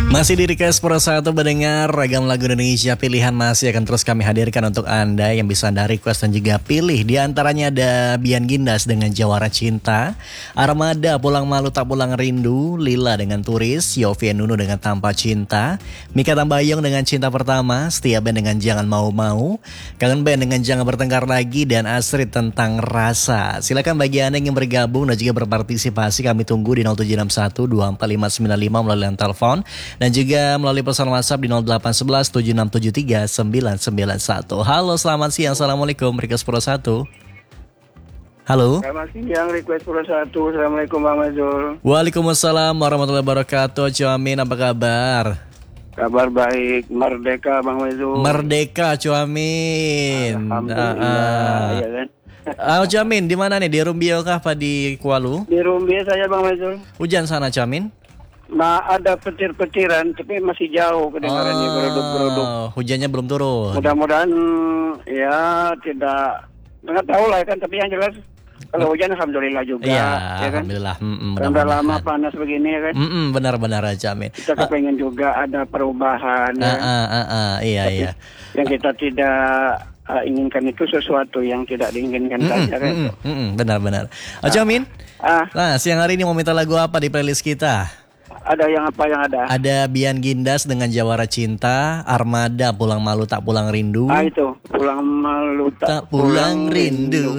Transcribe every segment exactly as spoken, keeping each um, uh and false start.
Masih di Request Pro satu mendengar ragam lagu Indonesia pilihan masih akan terus kami hadirkan untuk Anda yang bisa Anda request dan juga pilih. Di antaranya ada Bian Gindas dengan Jawara Cinta, Armada Pulang Malu Tak Pulang Rindu, Lila dengan Turis, Yovie Nuno dengan Tanpa Cinta, Mika Tambayong dengan Cinta Pertama, Setia Band dengan Jangan Mau Mau, Kangen Band dengan Jangan Bertengkar Lagi, dan Astrid tentang Rasa. Silakan bagi Anda yang ingin bergabung dan juga berpartisipasi, kami tunggu di nol tujuh enam satu dua empat lima sembilan lima melalui telepon dan juga melalui pesan WhatsApp di nol delapan satu satu tujuh enam tujuh tiga sembilan sembilan satu. Halo, selamat siang. Assalamualaikum, Request Pro satu. Halo. Selamat siang, Request Pro satu. Assalamualaikum Bang Mazul. Waalaikumsalam warahmatullahi wabarakatuh. Cuamin, apa kabar? Kabar baik, merdeka Bang Mazul. Merdeka Cuamin. Alhamdulillah. Uh, Iya kan? uh, Cuamin, di mana nih? Di Rumbio kah apa di Kualu? Di Rumbio saya Bang Mazul. Hujan sana, Cuamin? Nah, ada petir-petiran, tapi masih jauh kedengarannya oh, geruduk-geruduk. Hujannya belum turun. Mudah-mudahan ya tidak, nggak tahu lah kan. Tapi yang jelas kalau hujan alhamdulillah juga. Iya, ya kan? alhamdulillah. Mm-mm, Karena lama panas begini ya kan. Mm-mm, benar-benar aja, Min. Kita kepengen uh, juga ada perubahan. Uh, ya. uh, uh, uh, iya, tapi iya. Yang kita tidak uh, inginkan itu sesuatu yang tidak diinginkan Mm-mm, saja kan. Mm-mm, mm-mm, benar-benar. Oke, uh, Min. Ah. Nah, siang hari ini mau minta lagu apa di playlist kita? Ada yang apa yang ada? Ada Bian Gindas dengan Jawara Cinta, Armada Pulang Malu Tak Pulang Rindu. Ah itu, Pulang Malu Tak, tak Pulang, pulang Rindu.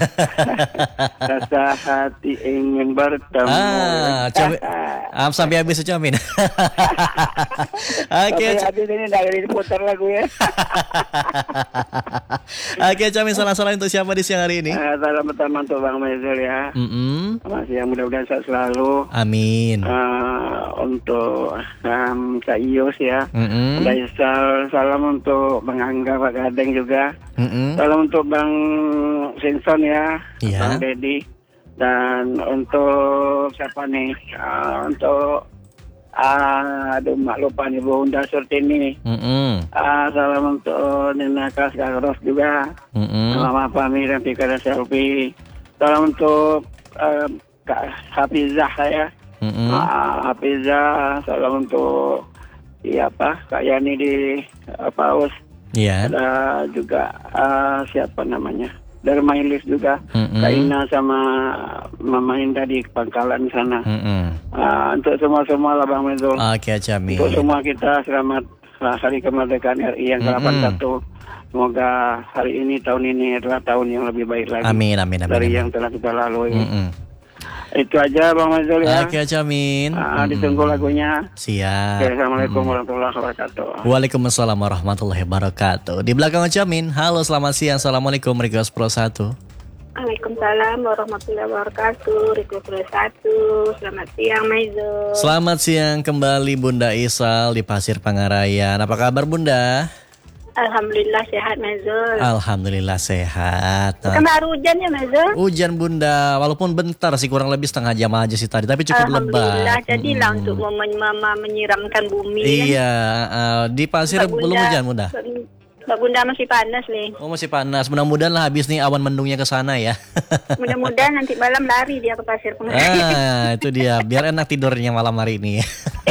Rasa hati ingin bertemu. Ah, coba ah, sampai habis Cuamin. Oke. Okay, sampai habis ini dari diputar lagu ya. Oke, Cuamin, salah-salah untuk siapa di siang hari ini? Uh, salam pertama untuk Bang Mazul ya. Mm-mm. Masih yang mudah-mudahan sehat selalu. Amin. Uh, untuk um, Kak Ius ya. Mm-mm. Daisal, salam untuk Bang Angga, Pak Gadeng juga. Mm-mm. Salam untuk Bang Simpson ya, yeah. Bang Dedi. Dan untuk siapa nih? Uh, untuk uh, aduh mak lupa nih Bunda Surtini. Mm-mm. Uh, salam untuk Nina Kas Garos juga. Mm-mm. Mama Pami dan Pika dan Selfie. Salam untuk uh, Kak Hafizah saya. Mm-hmm. Uh, Hafizah, salam untuk iya apa Kak Yani di uh, Paus. Iya. Yeah. Ada juga uh, siapa namanya dari Mailis juga. Mm-hmm. Kak Ina sama Mama Indah di Pangkalan sana. Mm-hmm. Uh, untuk semua-semua lah Bang Mezul. Oke, okay, Cami. Untuk semua kita selamat Hari Kemerdekaan R I yang ke delapan puluh satu. Mm-hmm. Semoga hari ini tahun ini adalah tahun yang lebih baik lagi. Amin, amin, amin. Dari amin. yang telah kita lalui. Mm-hmm. Itu aja Bang Mazul ya. Oke, Camin. Ah, ditunggu hmm. lagunya. Siap. Oke, Assalamualaikum hmm. warahmatullahi wabarakatuh. Waalaikumsalam warahmatullahi wabarakatuh. Di belakang Camin. Halo, selamat siang. Assalamualaikum, Request Pro satu. Waalaikumsalam warahmatullahi wabarakatuh. Request Pro satu. Selamat siang, Mazul. Selamat siang kembali Bunda Isal di Pasir Pangarayan. Apa kabar Bunda? Alhamdulillah sehat, Mazul. Alhamdulillah sehat. Nah, kemarin hujan ya, Mazul? Hujan Bunda, walaupun bentar sih, kurang lebih setengah jam aja sih tadi, tapi cukup lebat. Alhamdulillah, jadilah hmm. untuk momen mama menyiramkan bumi. Iya, kan? uh, di Pasir Mbak belum Bunda, hujan Bunda. Mbak Bunda masih panas nih. Oh masih panas, mudah-mudahan lah habis nih awan mendungnya ke sana ya. Mudah-mudahan nanti malam lari dia ke Pasir Pangarayan. Ah, itu dia, biar enak tidurnya malam hari ini.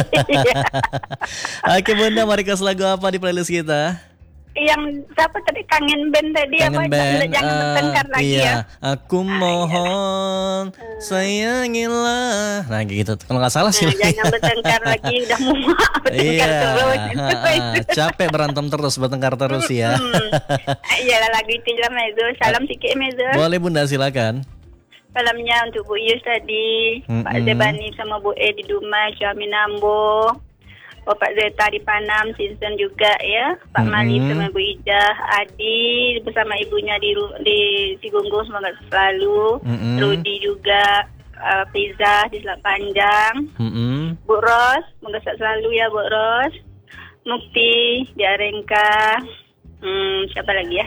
Oke Bunda, mari kasih lagu apa di playlist kita? Yang siapa tadi Kangen Band tadi Kangen apa band, jangan uh, bertengkar lagi iya. ya. Aku mohon uh, sayangilah. Nah gitu. Kalau nggak salah sih. Nah, jangan bertengkar lagi, udah muak bertengkar iya, terus. Uh, capek berantem terus, bertengkar terus ya. Iyalah lagu itu lah Mezo. Salam sikit Mezo. Boleh Bunda, silakan. Salamnya untuk Bu Yus tadi, mm-hmm. Pak Zebani sama Bu E di Dumai, Syami Nambo. Bapak Zeta di Panam, Sinsen juga ya, Pak mm-hmm. Mali sama Bu Ida, Adi bersama ibunya di di Sigunggung semoga selalu, mm-hmm. Rudi juga, uh, Pizza di Selat Panjang, mm-hmm. Bu Ros, semoga sehat selalu ya Bu Ros, Mukti di Arengka, hmm, siapa lagi ya?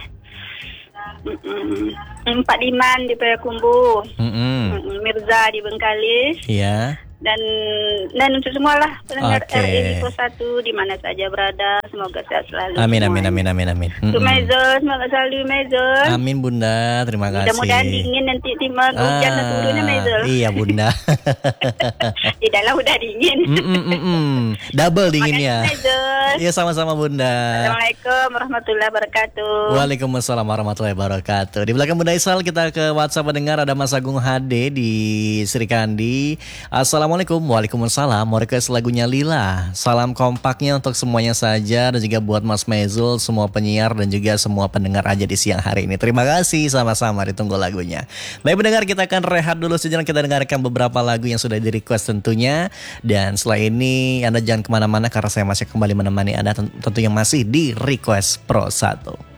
Mm-mm. Pak Diman di Payakumbuh, mm-hmm. Mirza di Bengkalis, yeah. dan dan untuk semualah pendengar Oke. R R I Pro satu di mana saja berada, semoga sehat selalu. Amin, amin, semuanya. amin, amin, amin. Untuk Mm-mm. Maisel, semoga selalu Maisel. Amin Bunda, terima kasih. Mudah-mudahan dingin nanti timah hujan Ah, turunnya Maisel. Iya Bunda. Di dalam udah dingin. Mm-mm-mm. Double dinginnya. Makasih, Maisel. Iya sama-sama Bunda. Assalamualaikum warahmatullahi wabarakatuh. Waalaikumsalam warahmatullahi wabarakatuh. Di belakang Bunda Isal kita ke WhatsApp mendengar ada Mas Agung H D di Sri Kandi. Assalamualaikum. Waalaikumsalam. Mau request lagunya Lila. Salam kompaknya untuk semuanya saja dan juga buat Mas Mezul, semua penyiar dan juga semua pendengar aja di siang hari ini. Terima kasih, sama-sama ditunggu lagunya. Baik pendengar, kita akan rehat dulu sejenak, kita dengarkan beberapa lagu yang sudah di request tentunya. Dan setelah ini Anda jangan kemana-mana karena saya masih kembali menemani Anda tentunya masih di Request Pro satu.